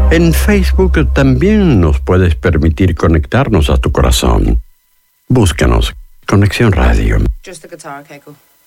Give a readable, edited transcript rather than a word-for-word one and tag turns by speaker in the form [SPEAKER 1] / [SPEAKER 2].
[SPEAKER 1] En Facebook también nos puedes permitir conectarnos a tu corazón. Búscanos, Conexión Radio.
[SPEAKER 2] Just the guitar, okay, cool.